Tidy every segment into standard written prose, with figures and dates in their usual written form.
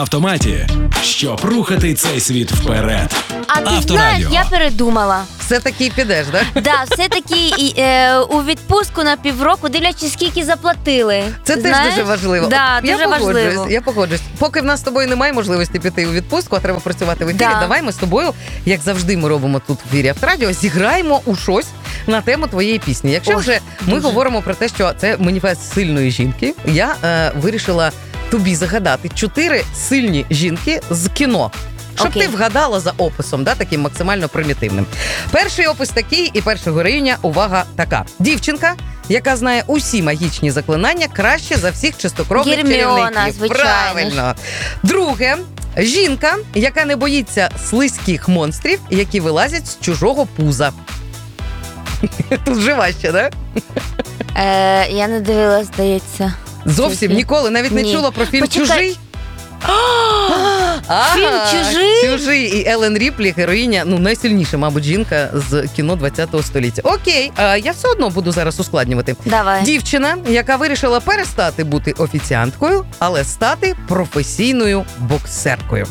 автоматі, щоб рухати цей світ вперед. А ти знаєш, Авторадіо. я передумала. Все-таки підеш, так? Да, все-таки у відпустку на півроку, дивлячись, скільки заплатили. Це Знаєш? теж дуже важливо. Да, От дуже важливо. Я погоджуюсь. Поки в нас з тобою немає можливості піти у відпустку, а треба працювати в ефірі, Да. давай ми з тобою, як завжди ми робимо тут в ефірі Авторадіо, зіграємо у щось на тему твоєї пісні. Якщо Ой, вже ми дуже. говоримо про те, що це маніфест сильної жінки, я вирішила тобі загадати 4 сильні жінки з кіно. Щоб Окей. ти вгадала за описом, да, таким максимально примітивним. Перший опис такий, і перша героїня, увага, така. Дівчинка, яка знає усі магічні заклинання краще за всіх чистокровних Герміона, чарівників. звичайно. Правильно. Друге, жінка, яка не боїться слизьких монстрів, які вилазять з чужого пуза. Тут же важче, да? Я не дивилась, здається. Зовсім Фільм. ніколи навіть не Ні. чула про фільм Почекай. «Чужий». Фільм «Чужий»? «Чужий» і Елен Ріплі, героїня, найсильніша, мабуть, жінка з кіно 20-го століття. Окей, я все одно буду зараз ускладнювати. Давай. Дівчина, яка вирішила перестати бути офіціанткою, але стати професійною боксеркою.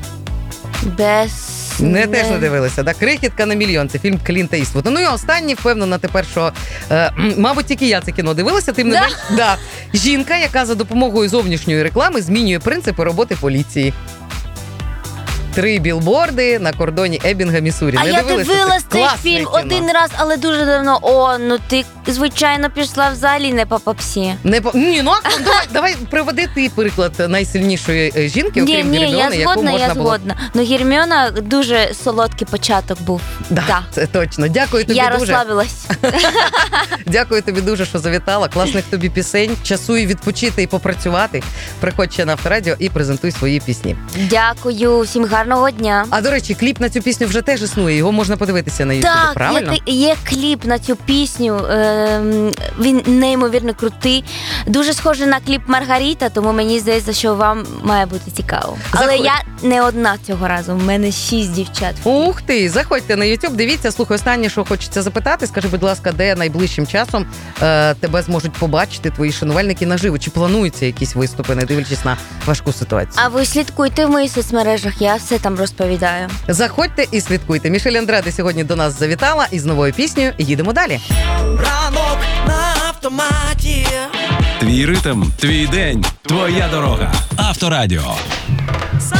Теж не дивилися. Да? «Крихітка на мільйон» – це фільм Клінта Іствуда. Ну і останній, впевнена тепер, що, мабуть, тільки я це кіно дивилася, тим не Да? менш. Да. Жінка, яка за допомогою зовнішньої реклами змінює принципи роботи поліції. 3 білборди на кордоні Еббінга, Міссурі. А Не я дивилися? дивилась Це цей класне фільм кіно. один раз, але дуже давно. Ну ти, звичайно, пішла взагалі не по попсі. Ні, давай приведи ти приклад найсильнішої жінки, Ні, окрім я Герміони, яку згодна, можна я було... згодна. Ну, Герміона дуже солодкий початок був. Да, це точно. Дякую тобі Я дуже. розслабилась. Дякую тобі дуже, що завітала. Класних тобі пісень. Часу і відпочити, і попрацювати. Приходь ще на Авторадіо і презентуй свої пісні. Дякую, всім гарного дня. А, до речі, кліп на цю пісню вже теж існує. Його можна подивитися на Ютубі, Так, правильно? є кліп на цю пісню. Він неймовірно крутий. Дуже схожий на кліп Маргарита, тому мені здається, що вам має бути цікаво. Але Заходь. я не одна цього разу. У мене 6 дівчат. Ух ти, заходьте на YouTube, дивіться, слухай, останнє, що хочеться запитати. Скажи, будь ласка, де найближчим часом тебе зможуть побачити твої шанувальники наживо? Чи плануються якісь виступи, не дивлячись на важку ситуацію? А ви слідкуйте в моїх соцмережах, я все там розповідаю. Заходьте і слідкуйте. Мішель Андраде сьогодні до нас завітала і з новою піснею їдемо далі. Ранок на автоматі. Твій ритм, твій день, твоя дорога. Авторадіо.